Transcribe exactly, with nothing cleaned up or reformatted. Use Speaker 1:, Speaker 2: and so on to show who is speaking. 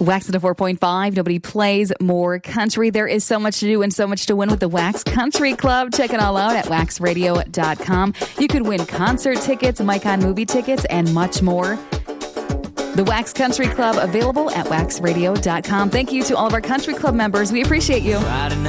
Speaker 1: Wax at a four point five. Nobody plays more country. There is so much to do and so much to win with the Wax Country Club. Check it all out at wax radio dot com. You could win concert tickets, Micon movie tickets, and much more. The Wax Country Club, available at wax radio dot com. Thank you to all of our Country Club members. We appreciate you.